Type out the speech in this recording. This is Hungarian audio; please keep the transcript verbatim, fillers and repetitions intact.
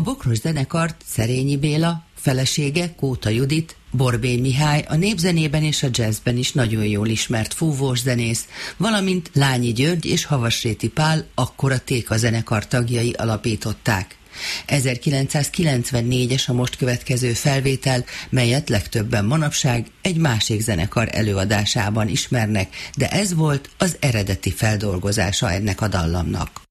Bokros zenekart Szerényi Béla, felesége Kóta Judit, Borbély Mihály a népzenében és a jazzben is nagyon jól ismert fúvós zenész, valamint Lányi György és Havasréti Pál akkora Téka zenekar tagjai alapították. ezerkilencszázkilencvennégyes a most következő felvétel, melyet legtöbben manapság egy másik zenekar előadásában ismernek, de ez volt az eredeti feldolgozása ennek a dallamnak.